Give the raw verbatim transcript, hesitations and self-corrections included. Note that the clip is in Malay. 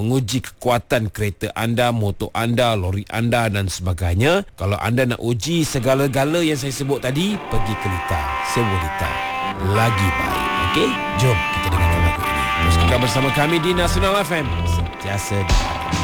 menguji kekuatan kereta anda, motor anda, lori anda dan sebagainya. Kalau anda nak uji segala-gala yang saya sebut tadi, pergi ke Lita. Sewa Lita. Lagi baik. Okey, jom kita dengarkan lagu ini. Terus kekal bersama kami di Nasional F M. Sentiasa di